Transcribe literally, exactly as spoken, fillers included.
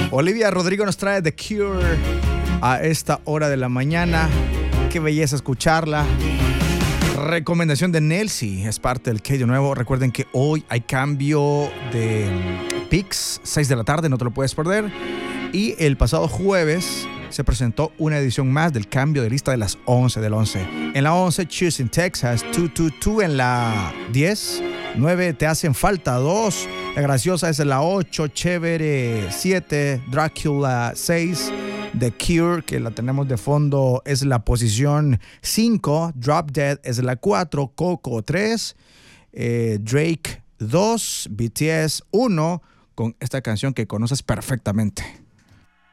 Olivia Rodrigo nos trae The Cure a esta hora de la mañana. Qué belleza escucharla. Recomendación de Nelsi, es parte del Qué Nuevo. Recuerden que hoy hay cambio de Pix, seis de la tarde, no te lo puedes perder. Y el pasado jueves se presentó una edición más del cambio de lista de las once del once. En la once, Choosing Texas, dos dos dos. En la diez, nueve, Te hacen falta dos. La graciosa es la ocho, Chévere siete, Drácula seis. The Cure, que la tenemos de fondo, es la posición cinco. Drop Dead es la cuatro. Coco tres. Eh, Drake dos. B T S uno. Con esta canción que conoces perfectamente.